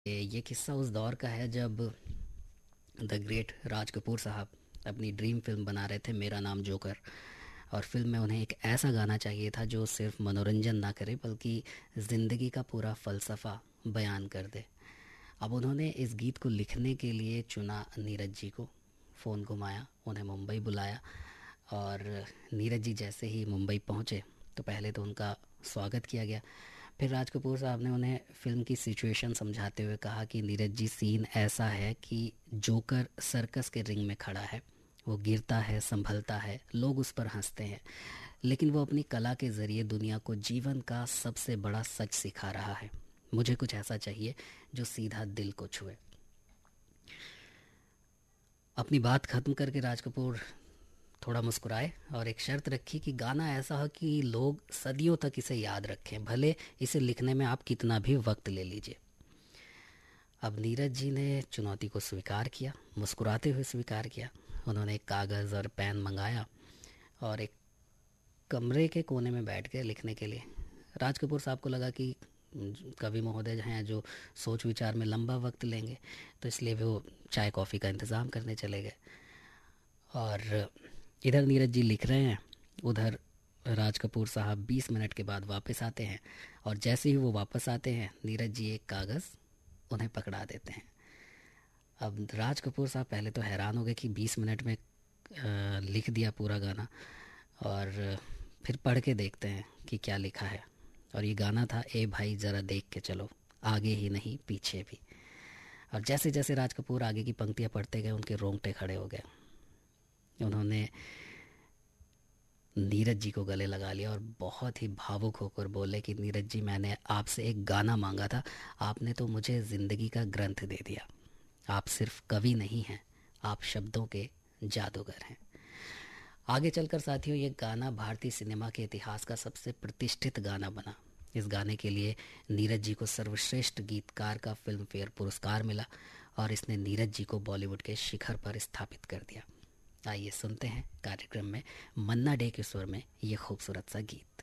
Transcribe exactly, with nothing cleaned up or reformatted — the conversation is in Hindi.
ये ये किस्सा उस दौर का है जब द ग्रेट राज कपूर साहब अपनी ड्रीम फिल्म बना रहे थे, मेरा नाम जोकर। और फिल्म में उन्हें एक ऐसा गाना चाहिए था जो सिर्फ मनोरंजन ना करे बल्कि ज़िंदगी का पूरा फ़लसफ़ा बयान कर दे। अब उन्होंने इस गीत को लिखने के लिए चुना नीरज जी को। फ़ोन घुमाया, उन्हें मुंबई बुलाया और नीरज जी जैसे ही मुंबई पहुँचे तो पहले तो उनका स्वागत किया गया। फिर राज कपूर साहब ने उन्हें फिल्म की सिचुएशन समझाते हुए कहा कि नीरज जी, सीन ऐसा है कि जोकर सर्कस के रिंग में खड़ा है। वो गिरता है, संभलता है, लोग उस पर हंसते हैं, लेकिन वो अपनी कला के ज़रिए दुनिया को जीवन का सबसे बड़ा सच सिखा रहा है। मुझे कुछ ऐसा चाहिए जो सीधा दिल को छुए। अपनी बात ख़त्म करके राज कपूर थोड़ा मुस्कुराए और एक शर्त रखी कि गाना ऐसा हो कि लोग सदियों तक इसे याद रखें, भले इसे लिखने में आप कितना भी वक्त ले लीजिए। अब नीरज जी ने चुनौती को स्वीकार किया, मुस्कुराते हुए स्वीकार किया। उन्होंने एक कागज़ और पेन मंगाया और एक कमरे के कोने में बैठ गए लिखने के लिए। राज कपूर साहब को लगा कि कवि महोदय हैं जो सोच विचार में लंबा वक्त लेंगे, तो इसलिए वो चाय कॉफ़ी का इंतज़ाम करने चले गए। और इधर नीरज जी लिख रहे हैं, उधर राज कपूर साहब बीस मिनट के बाद वापस आते हैं। और जैसे ही वो वापस आते हैं, नीरज जी एक कागज़ उन्हें पकड़ा देते हैं। अब राज कपूर साहब पहले तो हैरान हो गए कि बीस मिनट में अ, लिख दिया पूरा गाना। और फिर पढ़ के देखते हैं कि क्या लिखा है। और ये गाना था, ए भाई ज़रा देख के चलो, आगे ही नहीं पीछे भी। और जैसे जैसे राज कपूर आगे की पंक्तियाँ पढ़ते गए, उनके रोंगटे खड़े हो गए। उन्होंने नीरज जी को गले लगा लिया और बहुत ही भावुक होकर बोले कि नीरज जी, मैंने आपसे एक गाना मांगा था, आपने तो मुझे ज़िंदगी का ग्रंथ दे दिया। आप सिर्फ कवि नहीं हैं, आप शब्दों के जादूगर हैं। आगे चलकर साथियों, ये गाना भारतीय सिनेमा के इतिहास का सबसे प्रतिष्ठित गाना बना। इस गाने के लिए नीरज जी को सर्वश्रेष्ठ गीतकार का फिल्म फेयर पुरस्कार मिला और इसने नीरज जी को बॉलीवुड के शिखर पर स्थापित कर दिया। आइए सुनते हैं कार्यक्रम में मन्ना डे के स्वर में ये खूबसूरत सा गीत।